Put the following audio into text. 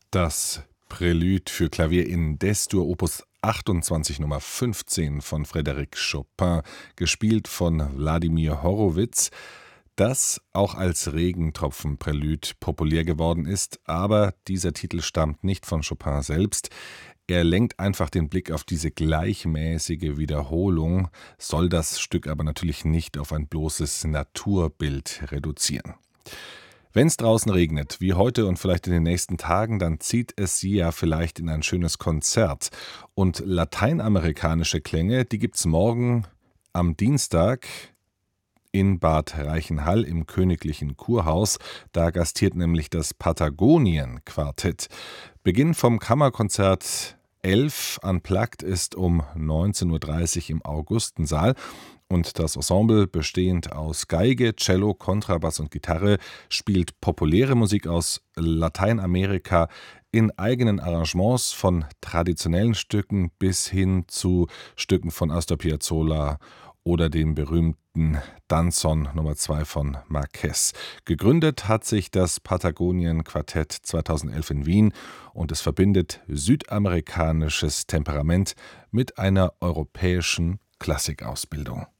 Das Prälude für Klavier in D-Dur Opus 28 Nummer 15 von Frédéric Chopin, gespielt von Wladimir Horowitz, das auch als Regentropfen-Prälude populär geworden ist, aber dieser Titel stammt nicht von Chopin selbst. Er lenkt einfach den Blick auf diese gleichmäßige Wiederholung, soll das Stück aber natürlich nicht auf ein bloßes Naturbild reduzieren. Wenn es draußen regnet, wie heute und vielleicht in den nächsten Tagen, dann zieht es Sie ja vielleicht in ein schönes Konzert. Und lateinamerikanische Klänge, die gibt's morgen am Dienstag in Bad Reichenhall im Königlichen Kurhaus. Da gastiert nämlich das Patagonien-Quartett. Beginn vom Kammerkonzert 11 Unplugged ist um 19:30 Uhr im Augustensaal. Und das Ensemble, bestehend aus Geige, Cello, Kontrabass und Gitarre, spielt populäre Musik aus Lateinamerika in eigenen Arrangements, von traditionellen Stücken bis hin zu Stücken von Astor Piazzolla oder dem berühmten Danzón Nummer 2 von Marquez. Gegründet hat sich das Patagonien-Quartett 2011 in Wien und es verbindet südamerikanisches Temperament mit einer europäischen Klassikausbildung.